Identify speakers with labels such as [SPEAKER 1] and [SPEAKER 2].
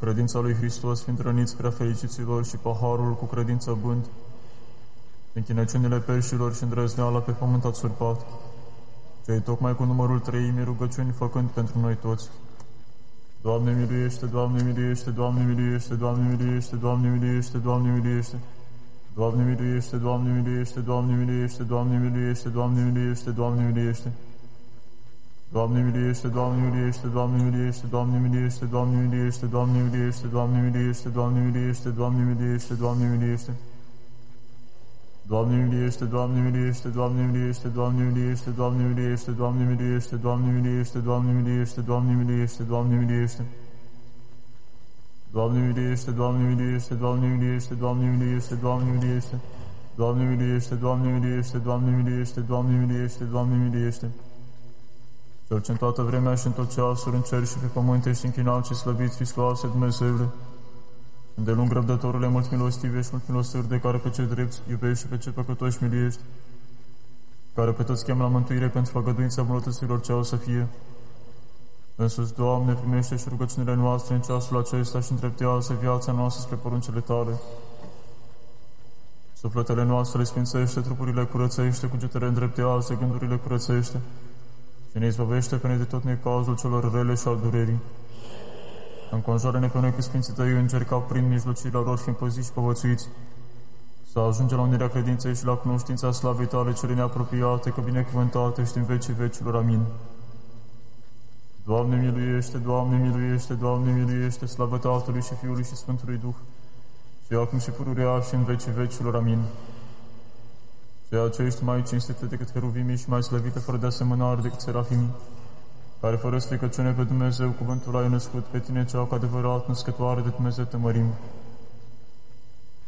[SPEAKER 1] credința lui Hristos, fiind răniți prea fericiților și paharul cu credință bând, închinăciunile perșilor și îndrăzneala pe pământ ați surpat, cei tocmai cu numărul treimii rugăciuni făcând pentru noi toți. Doamne miluiește, Doamne miluiește, Doamne miluiește, Doamne miluiește, Doamne miluiește, Doamne miluiește. Doamne miluiește, Doamne miluiește, Doamne miluiește, Doamne miluiește, Doamne miluiește, Doamne miluiește. Doamne miluiește, Doamne miluiește, Doamne miluiește, Doamne miluiește, Doamne miluiește, Doamne miluiește, Doamne miluiește, Doamne miluiește, Doamne miluiește, Doamne miluiește. Doamne miluiește, Doamne miluiește, Doamne miluiește, Doamne miluiește, Doamne miluiește, Doamne miluiește, Doamne miluiește, Doamne miluiește, Doamne miluiește, Doamne miluiește. Doamne miluiește, Doamne miluiește, Doamne miluiește, Doamne miluiește, Doamne miluiește. Doamne miluiește, Doamne miluiește, Doamne miluiește, Doamne miluiește, Doamne miluiește. Cel ce în toată vremea și în tot ceasul, în cer și pe pământ, ești închinat și slăvit, Hristoase, Dumnezeule. Îndelung răbdătorule, mult milostiv ești, mult milostiv, de care pe cei drepți iubești și pe cei păcătoși miliești, care pe toți chem la mântuire pentru făgăduința bunătăților ce au să fie. Însuți, Doamne, primește și rugăciunile noastre în ceasul acesta și îndreptează viața noastră spre poruncile Tale. Sufletele noastre le sfințește, trupurile curățește, cugetele îndreptează, gândurile curățește și ne izbăvește pe noi de tot necazul celor rele și al durerii. Înconjoară-ne pe noi cu Sfinții Tăi Îngeri, ca prin mijlociile lor fiind păziți și povățuiți, să ajungem la unirea credinței și la cunoștința slavei Tale cele neapropiate, că binecuvântate și din vecii vecilor. Amin. Doamne miluiește, Doamne miluiește, Doamne miluiește, slavă Tatălui și Fiului și Sfântului Duh, și acum și pururea și în vecii vecilor. Amin. Ceea ce ești mai cinstită decât heruvimii și mai slăvită fără de asemănare decât serafimii, care fără stricăciune pe Dumnezeu cuvântul ai născut, pe Tine cea cu adevărat născătoare de Dumnezeu te mărim.